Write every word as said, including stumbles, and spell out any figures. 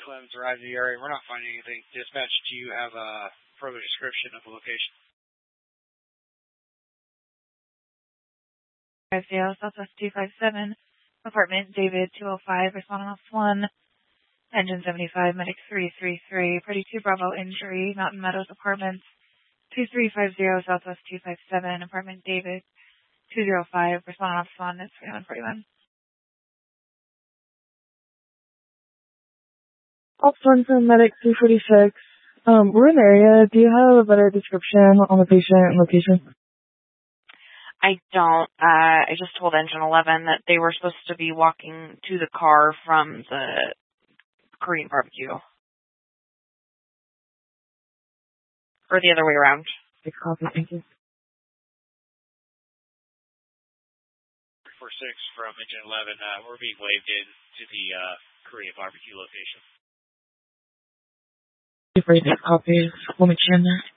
Clem's arrived in the area. We're not finding anything. Dispatch, do you have a further description of the location? five zero, Southwest two five seven, apartment David two oh five, responding off one, engine seventy-five, medic three three three, party two Bravo injury, Mountain Meadows Apartments, two three five zero, Southwest two five seven, apartment David two oh five, responding off one, it's forty-one forty-one. Ops one from medic two forty-six. Um, we're in the area. Do you have a better description on the patient and location? I don't. Uh, I just told Engine eleven that they were supposed to be walking to the car from the Korean barbecue. Or the other way around. Big copy, thank you. four six from Engine eleven, uh, we're being waved in to the uh, Korean barbecue location. Big copies. We'll meet you in there.